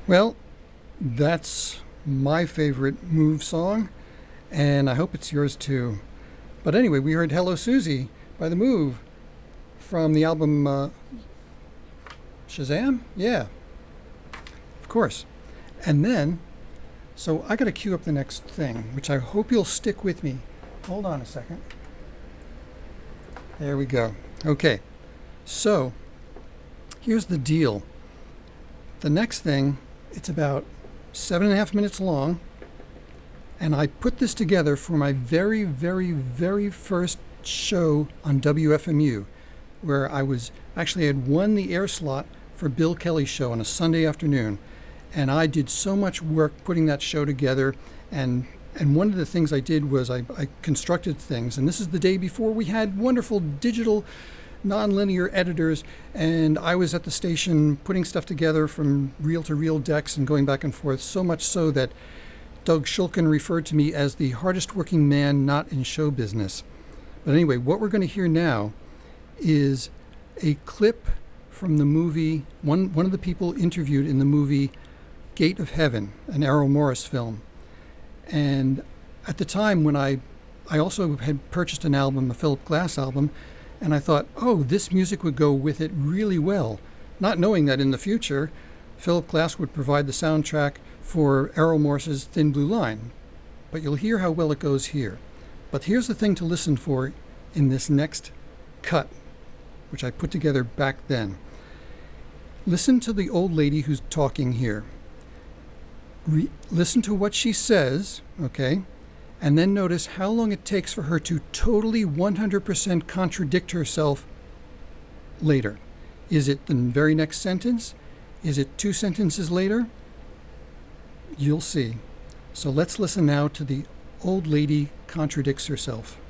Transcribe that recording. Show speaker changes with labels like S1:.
S1: Well, that's my favorite Move song, and I hope it's yours too. But anyway, we heard Hello Susie by The Move from the album Shazam? Yeah, of course. And then, so I got to cue up the next thing, which I hope you'll stick with me. Hold on a second. There we go. Okay, so here's the deal. The next thing, it's about 7.5 minutes long, and I put this together for my very, very, very first show on WFMU, where I was actually had won the air slot for Bill Kelly's show on a Sunday afternoon, and I did so much work putting that show together. And one of the things I did was I constructed things, and this is the day before we had wonderful digital nonlinear editors, and I was at the station putting stuff together from reel-to-reel decks and going back and forth, so much so that Doug Shulkin referred to me as the hardest working man not in show business. But anyway, what we're going to hear now is a clip from the movie, one of the people interviewed in the movie Gate of Heaven, an Errol Morris film. And at the time when I also had purchased an album, a Philip Glass album, and I thought, oh, this music would go with it really well, not knowing that in the future, Philip Glass would provide the soundtrack for Errol Morris's Thin Blue Line. But you'll hear how well it goes here. But here's the thing to listen for in this next cut, which I put together back then. Listen to the old lady who's talking here. Listen to what she says, okay? And then notice how long it takes for her to totally 100% contradict herself later. Is it the very next sentence? Is it 2 sentences later? You'll see. So let's listen now to the old lady contradicts herself.